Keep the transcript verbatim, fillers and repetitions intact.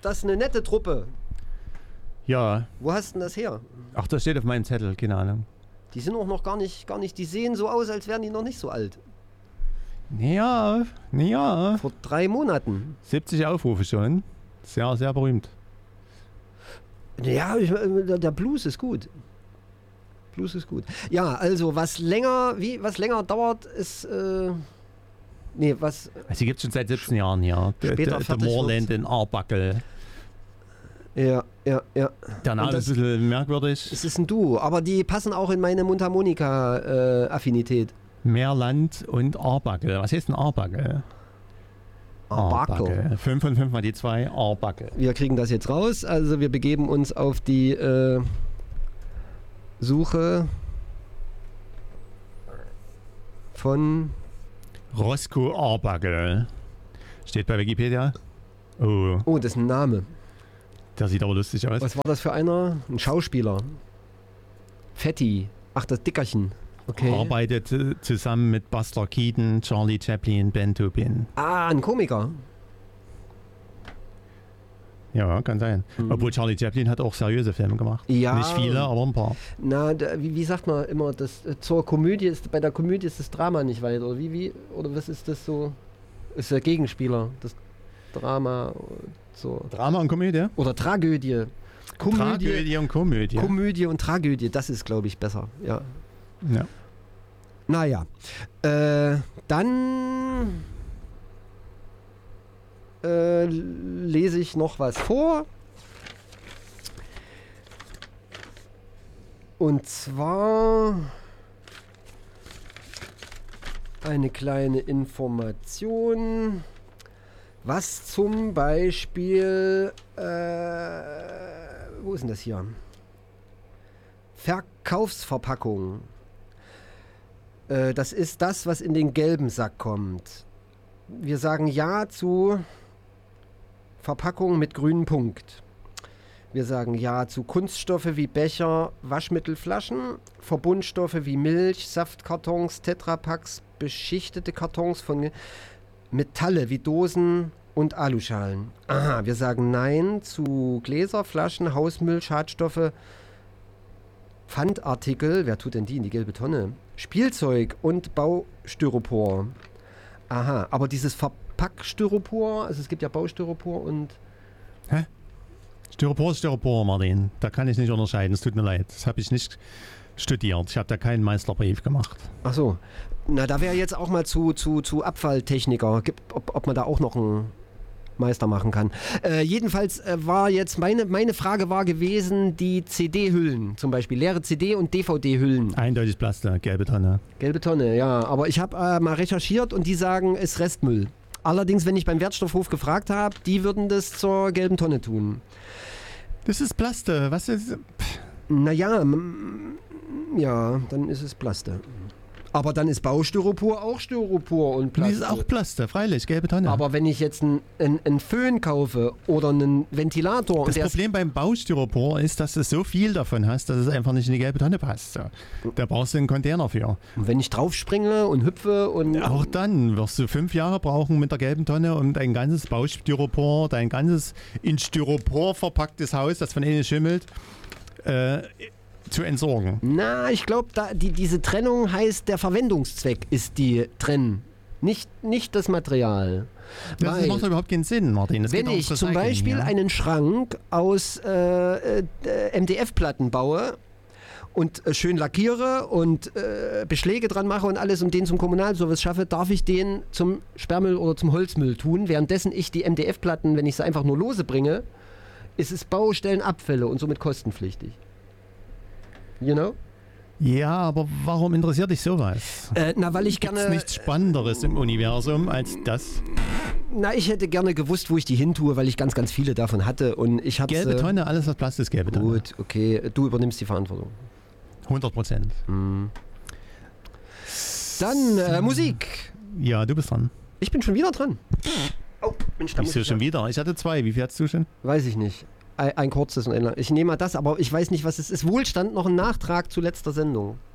das ist eine nette Truppe. Ja. Wo hast du denn das her? Ach, das steht auf meinem Zettel, keine Ahnung. Die sind auch noch gar nicht, gar nicht, die sehen so aus, als wären die noch nicht so alt. Ja, ja. Vor drei Monaten. siebzig Aufrufe schon. Sehr, sehr berühmt. Ja, ich, der Blues ist gut. Blues ist gut. Ja, also was länger, wie, was länger dauert, ist, äh, nee, was... Also die gibt es schon seit siebzehn Jahren hier. Später Der Moorland in Arbackel. Ja, ja, ja. Der Name ist ein bisschen merkwürdig. Es ist ein Duo, aber die passen auch in meine Mundharmonika-Affinität. Äh, Meerland und Arbackel. Was heißt denn Arbackel? Arbackel. fünf von fünf mal die zwei, Arbackel. Wir kriegen das jetzt raus, also wir begeben uns auf die äh, Suche von Roscoe Arbackel. Steht bei Wikipedia. Oh. Oh, das ist ein Name. Der sieht aber lustig aus. Was war das für einer? Ein Schauspieler. Fetti. Ach, das Dickerchen. Okay. Arbeitet äh, zusammen mit Buster Keaton, Charlie Chaplin, Ben Tobin. Ah, ein Komiker. Ja, kann sein. Mhm. Obwohl Charlie Chaplin hat auch seriöse Filme gemacht. Ja. Nicht viele, aber ein paar. Na, da, wie, wie sagt man immer, das äh, zur Komödie ist, bei der Komödie ist das Drama nicht weit, oder wie, wie, oder was ist das so? Ist der Gegenspieler, das Drama, so. Drama und Komödie? Oder Tragödie. Komödie, Tragödie und Komödie. Komödie und Tragödie, das ist, glaube ich, besser, ja. Ja. Naja, äh, dann äh, lese ich noch was vor. Und zwar eine kleine Information, was zum Beispiel, äh, wo ist denn das hier? Verkaufsverpackung. Äh, das ist das, was in den gelben Sack kommt. Wir sagen Ja zu Verpackung mit grünem Punkt. Wir sagen Ja zu Kunststoffe wie Becher, Waschmittelflaschen, Verbundstoffe wie Milch, Saftkartons, Tetrapacks, beschichtete Kartons von Metalle wie Dosen und Aluschalen. Aha, wir sagen Nein zu Gläser, Flaschen, Hausmüll, Schadstoffe, Pfandartikel, wer tut denn die in die gelbe Tonne? Spielzeug und Baustyropor. Aha, aber dieses Verpackstyropor, also es gibt ja Baustyropor und... Hä? Styropor ist Styropor, Martin. Da kann ich nicht unterscheiden, es tut mir leid. Das habe ich nicht studiert. Ich habe da keinen Meisterbrief gemacht. Ach so. Na, da wäre jetzt auch mal zu, zu, zu Abfalltechniker, ob, ob man da auch noch einen Meister machen kann. Äh, jedenfalls äh, war jetzt, meine, meine Frage war gewesen, die C D-Hüllen zum Beispiel, leere C D- und D V D-Hüllen. Eindeutig Plastik, gelbe Tonne. Gelbe Tonne, ja. Aber ich habe äh, mal recherchiert und die sagen, es ist Restmüll. Allerdings, wenn ich beim Wertstoffhof gefragt habe, die würden das zur gelben Tonne tun. Das ist Plaste, was ist... Naja, m- ja, dann ist es Plaste. Aber dann ist Baustyropor auch Styropor und Plaste. Das ist auch Plaste, freilich, gelbe Tonne. Aber wenn ich jetzt einen Föhn kaufe oder einen Ventilator... Das und Problem beim Baustyropor ist, dass du so viel davon hast, dass es einfach nicht in die gelbe Tonne passt. So. Da brauchst du einen Container für. Und wenn ich draufspringe und hüpfe und... Auch dann wirst du fünf Jahre brauchen mit der gelben Tonne, um dein ganzes Baustyropor, dein ganzes in Styropor verpacktes Haus, das von innen schimmelt, äh, zu entsorgen. Na, ich glaube, die, diese Trennung heißt, der Verwendungszweck ist die Trennen. Nicht, nicht das Material. Das Weil, macht doch überhaupt keinen Sinn, Martin. Das wenn geht ich ums zum Recycling, Beispiel ja? einen Schrank aus äh, äh, M D F-Platten baue und äh, schön lackiere und äh, Beschläge dran mache und alles und den zum Kommunalservice schaffe, darf ich den zum Sperrmüll oder zum Holzmüll tun. Währenddessen ich die M D F-Platten, wenn ich sie einfach nur lose bringe, ist es Baustellenabfälle und somit kostenpflichtig. You know? Ja, aber warum interessiert dich sowas? Äh, na, weil ich Gibt's gerne... nichts Spannenderes im Universum als das? Na, ich hätte gerne gewusst, wo ich die hin tue, weil ich ganz, ganz viele davon hatte und ich habe Gelbe Tonne, alles was Plastik ist, gelbe Tonne. Gut, okay, du übernimmst die Verantwortung. hundert Prozent. Mhm. Dann äh, Musik. Ja, du bist dran. Ich bin schon wieder dran. Oh, Mensch, da muss Wieso ich schon ja- wieder? Ich hatte zwei. Wie viel hattest du schon? Weiß ich nicht. Ein, ein kurzes und ein lang. Ich nehme mal das, aber ich weiß nicht, was es ist. Wohlstand, noch ein Nachtrag zu letzter Sendung.